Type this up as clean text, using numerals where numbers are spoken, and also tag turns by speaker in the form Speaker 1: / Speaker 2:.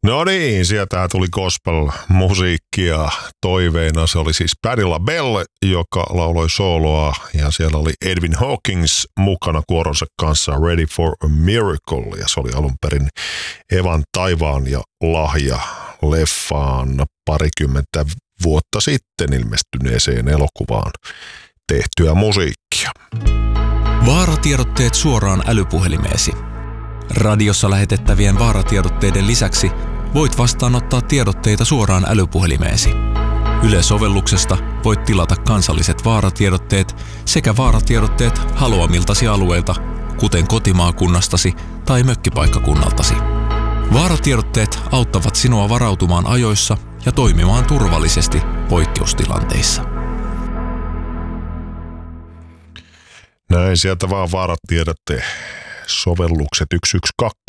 Speaker 1: No niin, sieltä tuli gospel-musiikkia toiveena. Se oli siis Patti LaBelle, joka lauloi sooloa, ja siellä oli Edwin Hawkins mukana kuoronsa kanssa Ready for a Miracle, ja se oli alun perin Evan taivaan ja lahja leffaan parikymmentä vuotta sitten ilmestyneeseen elokuvaan tehtyä musiikkia.
Speaker 2: Vaaratiedotteet suoraan älypuhelimeesi. Radiossa lähetettävien vaaratiedotteiden lisäksi voit vastaanottaa tiedotteita suoraan älypuhelimeesi. Yle-sovelluksesta voit tilata kansalliset vaaratiedotteet sekä vaaratiedotteet haluamiltasi alueilta, kuten kotimaakunnastasi tai mökkipaikkakunnaltasi. Vaaratiedotteet auttavat sinua varautumaan ajoissa ja toimimaan turvallisesti poikkeustilanteissa.
Speaker 1: Näin sieltä vaan vaaratiedotteen sovellukset 112